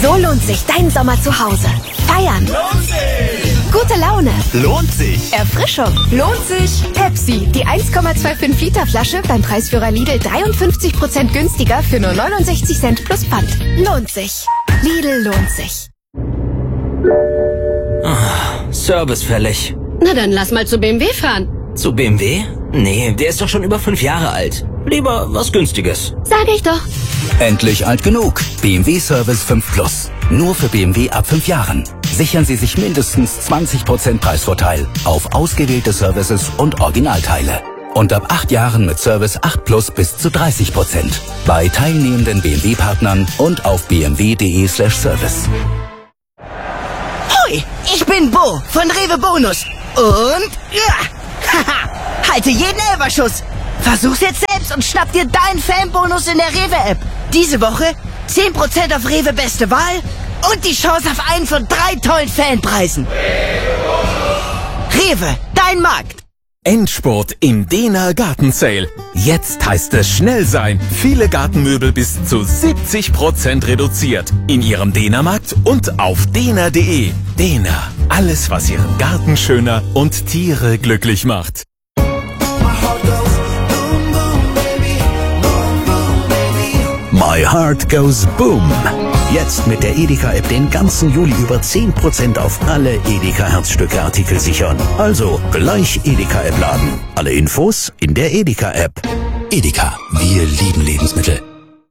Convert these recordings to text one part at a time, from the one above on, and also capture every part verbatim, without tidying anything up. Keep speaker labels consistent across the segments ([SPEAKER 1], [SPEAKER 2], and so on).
[SPEAKER 1] So lohnt sich dein Sommer zu Hause. Feiern.
[SPEAKER 2] Lohnt sich.
[SPEAKER 1] Gute Laune.
[SPEAKER 2] Lohnt sich.
[SPEAKER 1] Erfrischung. Lohnt sich. Pepsi, die eins Komma fünfundzwanzig Liter Flasche beim Preisführer Lidl dreiundfünfzig Prozent günstiger für nur neunundsechzig Cent plus Pfand. Lohnt sich. Lidl lohnt sich.
[SPEAKER 3] Oh, Service fällig.
[SPEAKER 4] Na dann lass mal zu B M W fahren.
[SPEAKER 3] Zu B M W? Nee, der ist doch schon über fünf Jahre alt. Lieber was Günstiges.
[SPEAKER 4] Sag ich doch.
[SPEAKER 5] Endlich alt genug. B M W Service fünf Plus. Nur für B M W ab fünf Jahren. Sichern Sie sich mindestens zwanzig Prozent Preisvorteil auf ausgewählte Services und Originalteile. Und ab acht Jahren mit Service acht Plus bis zu dreißig Prozent. Bei teilnehmenden B M W-Partnern und auf b m w punkt d e slash service.
[SPEAKER 6] Hoi, ich bin Bo von Rewe Bonus. Und ja, haha, halte jeden Elferschuss. Versuch's jetzt selbst und schnapp dir deinen Fanbonus in der Rewe-App. Diese Woche zehn Prozent auf Rewe Beste Wahl und die Chance auf einen von drei tollen Fanpreisen. Rewe, dein Markt.
[SPEAKER 7] Endspurt im Dena Garten Sale. Jetzt heißt es schnell sein. Viele Gartenmöbel bis zu siebzig Prozent reduziert. In Ihrem Dena-Markt und auf dena punkt de. Dena. Alles, was Ihren Garten schöner und Tiere glücklich macht.
[SPEAKER 5] My Heart Goes Boom. Jetzt mit der Edeka-App den ganzen Juli über zehn Prozent auf alle Edeka-Herzstücke-Artikel sichern. Also gleich Edeka-App laden. Alle Infos in der Edeka-App. Edeka, wir lieben Lebensmittel.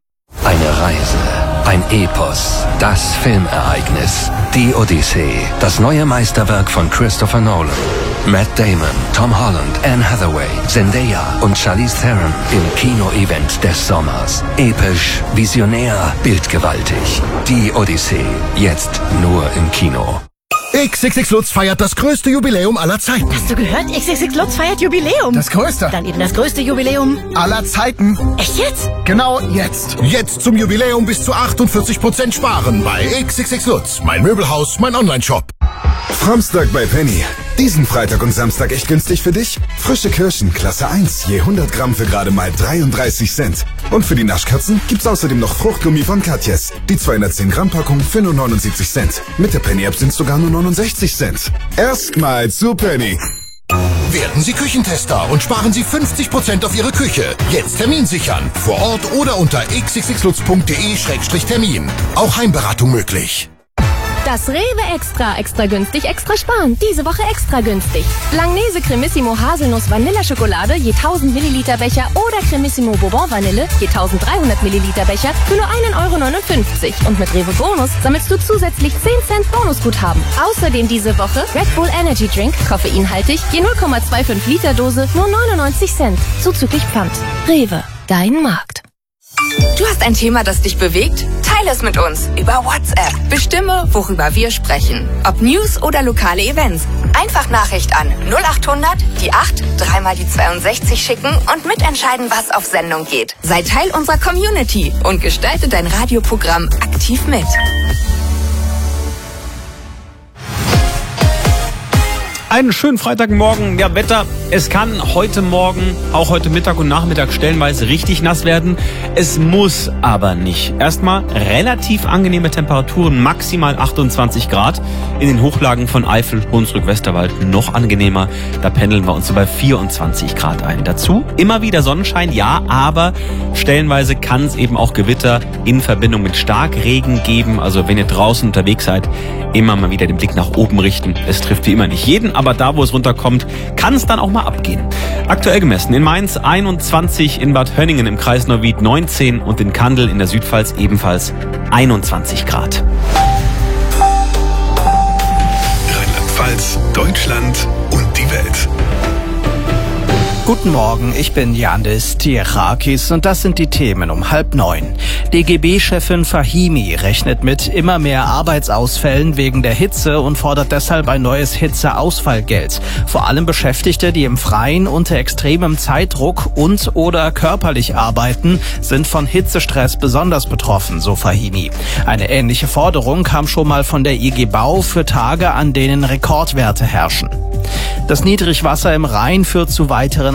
[SPEAKER 8] Eine Reise, ein Epos, das Filmereignis, die Odyssee, das neue Meisterwerk von Christopher Nolan. Matt Damon, Tom Holland, Anne Hathaway, Zendaya und Charlize Theron im Kino-Event des Sommers. Episch, visionär, bildgewaltig. Die Odyssee, jetzt nur im Kino.
[SPEAKER 9] X X X Lutz feiert das größte Jubiläum aller Zeiten.
[SPEAKER 1] Hast du gehört? X X X Lutz feiert Jubiläum.
[SPEAKER 9] Das größte.
[SPEAKER 1] Dann eben das größte Jubiläum
[SPEAKER 9] aller Zeiten.
[SPEAKER 1] Echt jetzt?
[SPEAKER 9] Genau jetzt. Jetzt zum Jubiläum bis zu achtundvierzig Prozent sparen bei X X X Lutz. Mein Möbelhaus, mein Online-Shop.
[SPEAKER 10] Samstag bei Penny. Diesen Freitag und Samstag echt günstig für dich? Frische Kirschen, Klasse eins, je hundert Gramm für gerade mal dreiunddreißig Cent. Und für die Naschkatzen gibt's außerdem noch Fruchtgummi von Katjes. Die zweihundertzehn Gramm Packung für nur neunundsiebzig Cent. Mit der Penny-App sind's sogar nur neunundsechzig Cent. Erstmal zu Penny.
[SPEAKER 9] Werden Sie Küchentester und sparen Sie fünfzig Prozent auf Ihre Küche. Jetzt Termin sichern. Vor Ort oder unter x x x lutz punkt de Schrägstrich Termin. Auch Heimberatung möglich.
[SPEAKER 11] Das Rewe Extra. Extra günstig, extra sparen. Diese Woche extra günstig. Langnese Cremissimo Haselnuss Vanilleschokolade je tausend Milliliter Becher oder Cremissimo Bourbon Vanille je dreizehnhundert Milliliter Becher für nur ein Euro neunundfünfzig. Und mit Rewe Bonus sammelst du zusätzlich zehn Cent Bonusguthaben. Außerdem diese Woche Red Bull Energy Drink, koffeinhaltig, je null Komma fünfundzwanzig Liter Dose, nur neunundneunzig Cent. Zuzüglich Pfand. Rewe, dein Markt.
[SPEAKER 12] Du hast ein Thema, das dich bewegt? Teile es mit uns über WhatsApp. Bestimme, worüber wir sprechen. Ob News oder lokale Events. Einfach Nachricht an null achthundert, die acht, dreimal die zweiundsechzig schicken und mitentscheiden, was auf Sendung geht. Sei Teil unserer Community und gestalte dein Radioprogramm aktiv mit.
[SPEAKER 13] Einen schönen Freitagmorgen. Ja, Wetter, es kann heute Morgen, auch heute Mittag und Nachmittag stellenweise richtig nass werden. Es muss aber nicht. Erstmal relativ angenehme Temperaturen, maximal achtundzwanzig Grad. In den Hochlagen von Eifel, Hunsrück, Westerwald noch angenehmer. Da pendeln wir uns so bei vierundzwanzig Grad ein. Dazu immer wieder Sonnenschein, ja, aber stellenweise kann es eben auch Gewitter in Verbindung mit Starkregen geben. Also wenn ihr draußen unterwegs seid, immer mal wieder den Blick nach oben richten. Es trifft wie immer nicht jeden, aber da, wo es runterkommt, kann es dann auch mal abgehen. Aktuell gemessen in Mainz einundzwanzig, in Bad Hönningen im Kreis Neuwied neunzehn und in Kandel in der Südpfalz ebenfalls einundzwanzig Grad.
[SPEAKER 14] Rheinland-Pfalz, Deutschland und die Welt.
[SPEAKER 15] Guten Morgen, ich bin Yandis Tirakis und das sind die Themen um halb neun. D G B-Chefin Fahimi rechnet mit immer mehr Arbeitsausfällen wegen der Hitze und fordert deshalb ein neues Hitzeausfallgeld. Vor allem Beschäftigte, die im Freien unter extremem Zeitdruck und oder körperlich arbeiten, sind von Hitzestress besonders betroffen, so Fahimi. Eine ähnliche Forderung kam schon mal von der I G Bau für Tage, an denen Rekordwerte herrschen. Das Niedrigwasser im Rhein führt zu weiteren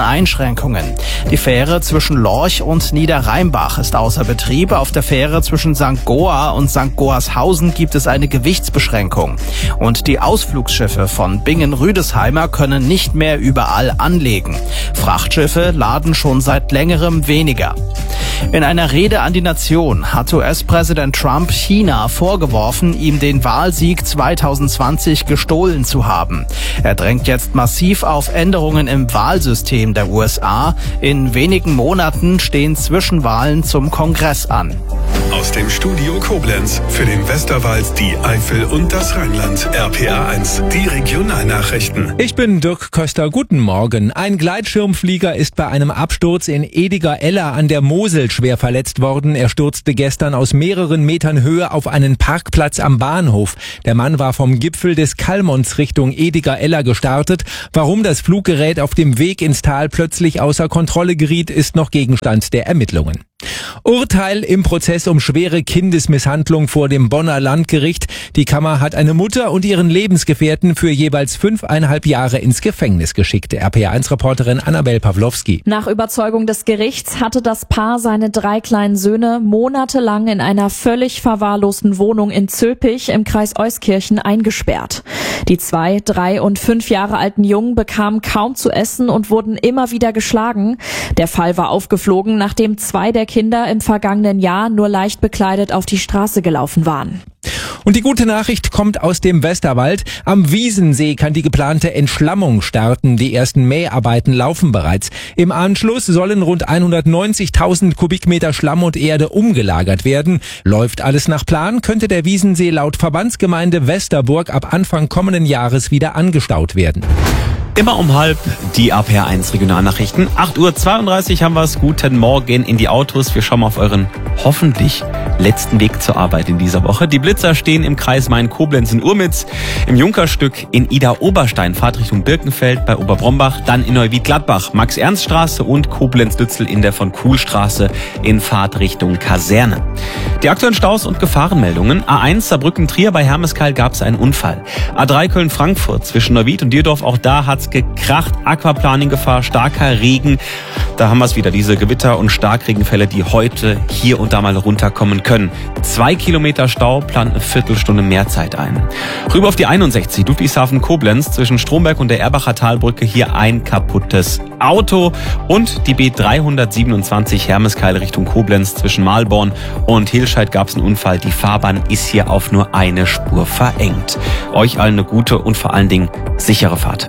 [SPEAKER 15] Einschränkungen. Die Fähre zwischen Lorch und Niederrheinbach ist außer Betrieb. Auf der Fähre zwischen Sankt Goar und Sankt Goarshausen gibt es eine Gewichtsbeschränkung. Und die Ausflugsschiffe von Bingen-Rüdesheimer können nicht mehr überall anlegen. Frachtschiffe laden schon seit längerem weniger. In einer Rede an die Nation hat U S-Präsident Trump China vorgeworfen, ihm den Wahlsieg zweitausendzwanzig gestohlen zu haben. Er drängt jetzt massiv auf Änderungen im Wahlsystem der U S A. In wenigen Monaten stehen Zwischenwahlen zum Kongress an.
[SPEAKER 14] Aus dem Studio Koblenz für den Westerwald, die Eifel und das Rheinland. R P R eins, die Regionalnachrichten.
[SPEAKER 16] Ich bin Dirk Köster. Guten Morgen. Ein Gleitschirmflieger ist bei einem Absturz in Ediger-Eller an der Mosel schwer verletzt worden. Er stürzte gestern aus mehreren Metern Höhe auf einen Parkplatz am Bahnhof. Der Mann war vom Gipfel des Kallmons Richtung Ediger-Eller gestartet. Warum das Fluggerät auf dem Weg ins Tal plötzlich außer Kontrolle geriet, ist noch Gegenstand der Ermittlungen. Urteil im Prozess um schwere Kindesmisshandlung vor dem Bonner Landgericht. Die Kammer hat eine Mutter und ihren Lebensgefährten für jeweils fünfeinhalb Jahre ins Gefängnis geschickt. R P R eins Reporterin Annabel Pawlowski.
[SPEAKER 17] Nach Überzeugung des Gerichts hatte das Paar seine drei kleinen Söhne monatelang in einer völlig verwahrlosten Wohnung in Zülpich im Kreis Euskirchen eingesperrt. Die zwei, drei und fünf Jahre alten Jungen bekamen kaum zu essen und wurden immer wieder geschlagen. Der Fall war aufgeflogen, nachdem zwei der Kinder im vergangenen Jahr nur leicht bekleidet auf die Straße gelaufen waren.
[SPEAKER 16] Und die gute Nachricht kommt aus dem Westerwald. Am Wiesensee kann die geplante Entschlammung starten. Die ersten Mäharbeiten laufen bereits. Im Anschluss sollen rund hundertneunzigtausend Kubikmeter Schlamm und Erde umgelagert werden. Läuft alles nach Plan, könnte der Wiesensee laut Verbandsgemeinde Westerburg ab Anfang kommenden Jahres wieder angestaut werden.
[SPEAKER 13] Immer um halb die R P R eins Regionalnachrichten. acht Uhr zweiunddreißig haben wir es. Guten Morgen in die Autos. Wir schauen mal auf euren hoffentlich letzten Weg zur Arbeit in dieser Woche. Die Blitzer stehen im Kreis Main-Koblenz in Urmitz, im Junkerstück in Ida-Oberstein, Fahrtrichtung Birkenfeld bei Oberbrombach, dann in Neuwied-Gladbach, Max-Ernst-Straße und Koblenz-Lützel in der von Kuhl-Straße in Fahrtrichtung Kaserne. Die aktuellen Staus und Gefahrenmeldungen. A eins Saarbrücken-Trier bei Hermeskeil gab es einen Unfall. A drei Köln-Frankfurt zwischen Neuwied und Dierdorf, auch da hat's gekracht. Aquaplaning-Gefahr, starker Regen. Da haben wir es wieder, diese Gewitter- und Starkregenfälle, die heute hier und da mal runterkommen können. Zwei Kilometer Stau, plant eine Viertelstunde mehr Zeit ein. Rüber auf die einundsechzig, Ludwigshafen-Koblenz, zwischen Stromberg und der Erbacher Talbrücke, hier ein kaputtes Auto. Und die B dreihundertsiebenundzwanzig Hermeskeil Richtung Koblenz, zwischen Mahlborn und Hilscheid gab es einen Unfall. Die Fahrbahn ist hier auf nur eine Spur verengt. Euch allen eine gute und vor allen Dingen sichere Fahrt.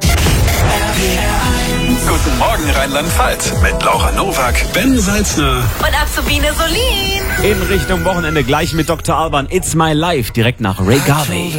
[SPEAKER 14] Guten Morgen Rheinland-Pfalz mit Laura Nowak, Ben Salzner
[SPEAKER 12] und Azubine Solin.
[SPEAKER 13] In Richtung Wochenende gleich mit Doktor Alban. It's My Life direkt nach Ray Garvey.